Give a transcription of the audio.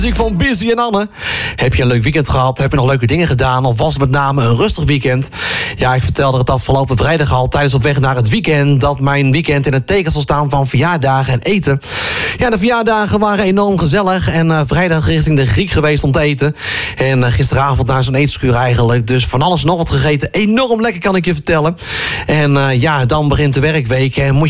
Muziek van Busy en Anne. Heb je een leuk weekend gehad? Heb je nog leuke dingen gedaan? Of was het met name een rustig weekend? Ja, ik vertelde het afgelopen vrijdag al tijdens op weg naar het weekend, dat mijn weekend in het teken zal staan van verjaardagen en eten. Ja, de verjaardagen waren enorm gezellig en vrijdag richting de Griek geweest om te eten. En gisteravond naar zo'n eetskuur eigenlijk. Dus van alles en nog wat gegeten. Enorm lekker, kan ik je vertellen. En ja, dan begint de werkweek en moet